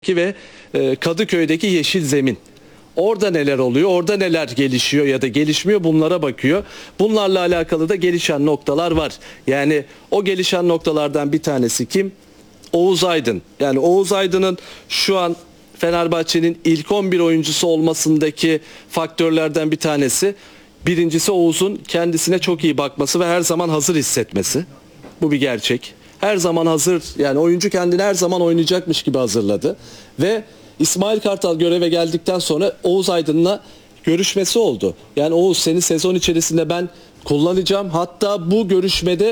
Maçı'ndaki ve Kadıköy'deki yeşil zemin. Orada neler oluyor, orada neler gelişiyor ya da gelişmiyor, bunlara bakıyor. Bunlarla alakalı da gelişen noktalar var. Yani o gelişen noktalardan bir tanesi kim? Oğuz Aydın. Yani Oğuz Aydın'ın şu an Fenerbahçe'nin ilk 11 oyuncusu olmasındaki faktörlerden bir tanesi. Birincisi Oğuz'un kendisine çok iyi bakması ve her zaman hazır hissetmesi. Bu bir gerçek. Her zaman hazır, yani oyuncu kendini her zaman oynayacakmış gibi hazırladı. Ve İsmail Kartal göreve geldikten sonra Oğuz Aydın'la görüşmesi oldu. Yani Oğuz, seni sezon içerisinde ben kullanacağım. Hatta bu görüşmede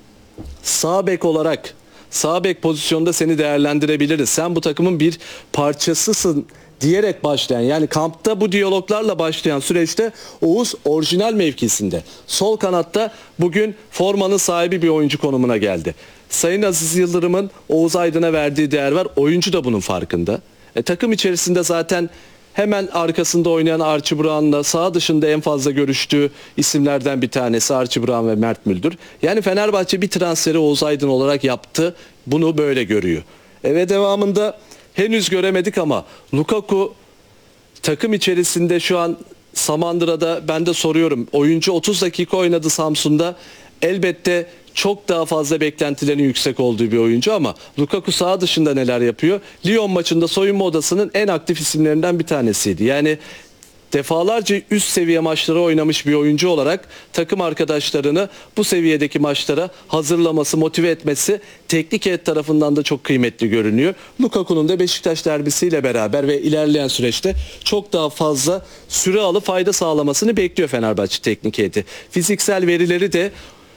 sağ bek olarak, sağ bek pozisyonda seni değerlendirebiliriz. Sen bu takımın bir parçasısın diyerek başlayan, yani kampta bu diyaloglarla başlayan süreçte Oğuz orijinal mevkisinde, sol kanatta bugün formanın sahibi bir oyuncu konumuna geldi. Sayın Aziz Yıldırım'ın Oğuz Aydın'a verdiği değer var. Oyuncu da bunun farkında. Takım içerisinde zaten hemen arkasında oynayan Archie Brown'la sağ dışında en fazla görüştüğü isimlerden bir tanesi Archie Brown ve Mert Müldür. Yani Fenerbahçe bir transferi Oğuz Aydın olarak yaptı. Bunu böyle görüyor. Ve devamında henüz göremedik ama Lukaku takım içerisinde şu an Samandıra'da, ben de soruyorum. Oyuncu 30 dakika oynadı Samsun'da. Elbette çok daha fazla beklentilerin yüksek olduğu bir oyuncu ama Lukaku sağ dışında neler yapıyor? Lyon maçında soyunma odasının en aktif isimlerinden bir tanesiydi. Yani defalarca üst seviye maçları oynamış bir oyuncu olarak takım arkadaşlarını bu seviyedeki maçlara hazırlaması, motive etmesi teknik heyet tarafından da çok kıymetli görünüyor. Lukaku'nun da Beşiktaş derbisiyle beraber ve ilerleyen süreçte çok daha fazla süre alıp fayda sağlamasını bekliyor Fenerbahçe teknik heyeti. Fiziksel verileri de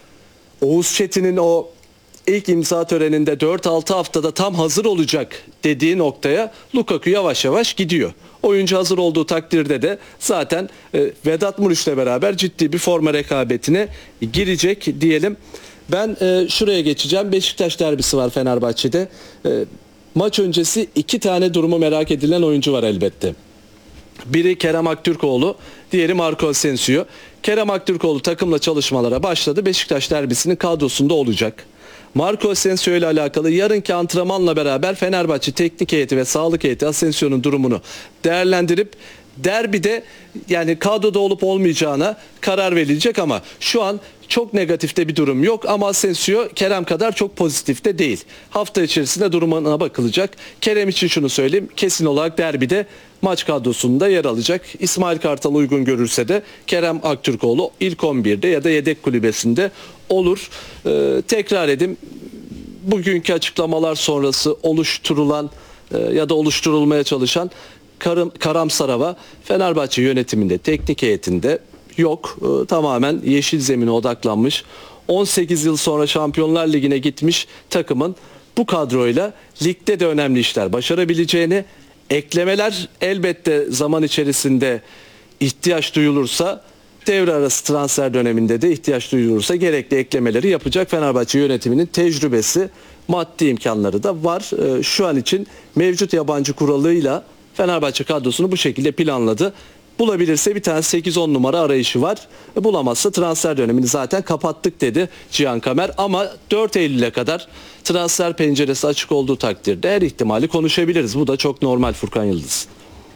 Oğuz Çetin'in o ilk imza töreninde 4-6 haftada tam hazır olacak dediği noktaya Lukaku yavaş yavaş gidiyor. Oyuncu hazır olduğu takdirde de zaten Vedat Muriç'le beraber ciddi bir forma rekabetine girecek diyelim. Ben şuraya geçeceğim. Beşiktaş derbisi var Fenerbahçe'de. Maç öncesi 2 tane durumu merak edilen oyuncu var elbette. Biri Kerem Aktürkoğlu, diğeri Marco Asensio. Kerem Aktürkoğlu takımla çalışmalara başladı. Beşiktaş derbisinin kadrosunda olacak. Marco Asensio ile alakalı yarınki antrenmanla beraber Fenerbahçe teknik heyeti ve sağlık heyeti Asensio'nun durumunu değerlendirip derbide yani kadroda olup olmayacağına karar verilecek ama şu an çok negatifte bir durum yok ama Asensio Kerem kadar çok pozitifte değil. Hafta içerisinde durumuna bakılacak. Kerem için şunu söyleyeyim, kesin olarak derbide maç kadrosunda yer alacak. İsmail Kartal uygun görürse de Kerem Aktürkoğlu ilk 11'de ya da yedek kulübesinde olur. Tekrar edeyim, bugünkü açıklamalar sonrası oluşturulan ya da oluşturulmaya çalışan karamsar hava Fenerbahçe yönetiminde, teknik heyetinde yok. Tamamen yeşil zemine odaklanmış. 18 yıl sonra Şampiyonlar Ligi'ne gitmiş takımın bu kadroyla ligde de önemli işler başarabileceğini, eklemeler elbette zaman içerisinde ihtiyaç duyulursa, devre arası transfer döneminde de ihtiyaç duyulursa gerekli eklemeleri yapacak Fenerbahçe yönetiminin tecrübesi, maddi imkanları da var. Şu an için mevcut yabancı kuralıyla Fenerbahçe kadrosunu bu şekilde planladı. Bulabilirse bir tane 8-10 numara arayışı var. Bulamazsa transfer dönemini zaten kapattık dedi Cihan Kamer. Ama 4 Eylül'e kadar transfer penceresi açık olduğu takdirde her ihtimali konuşabiliriz. Bu da çok normal Furkan Yıldız.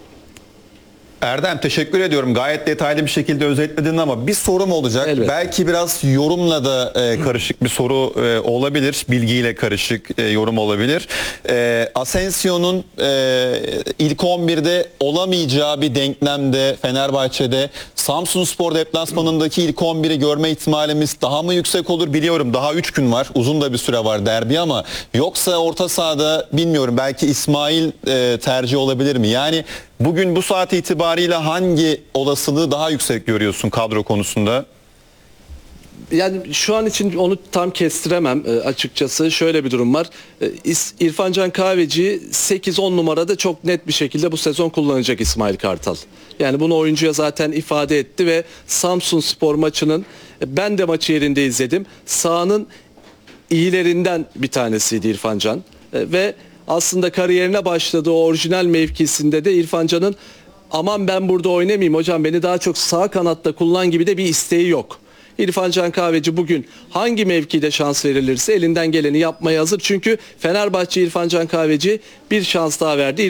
Erdem, teşekkür ediyorum. Gayet detaylı bir şekilde özetledin ama bir sorum olacak. Elbette. Belki biraz yorumla da karışık bir soru olabilir. Bilgiyle karışık yorum olabilir. Asensio'nun ilk 11'de olamayacağı bir denklemde Fenerbahçe'de Samsunspor deplasmanındaki ilk 11'i görme ihtimalimiz daha mı yüksek olur? Biliyorum daha 3 gün var. Uzun da bir süre var derbi ama yoksa orta sahada bilmiyorum, belki İsmail tercih olabilir mi? Yani bugün bu saat itibariyle hangi olasılığı daha yüksek görüyorsun kadro konusunda? Yani şu an için onu tam kestiremem açıkçası. Şöyle bir durum var. İrfan Can Kahveci'yi 8-10 numarada çok net bir şekilde bu sezon kullanacak İsmail Kartal. Yani bunu oyuncuya zaten ifade etti ve Samsunspor maçının, ben de maçı yerinde izledim, sahanın iyilerinden bir tanesiydi İrfan Can. Ve aslında kariyerine başladığı orijinal mevkisinde de İrfan Can'ın aman ben burada oynamayayım hocam, beni daha çok sağ kanatta kullan gibi de bir isteği yok. İrfan Can Kahveci bugün hangi mevkide şans verilirse elinden geleni yapmaya hazır. Çünkü Fenerbahçe İrfan Can Kahveci bir şans daha verdi.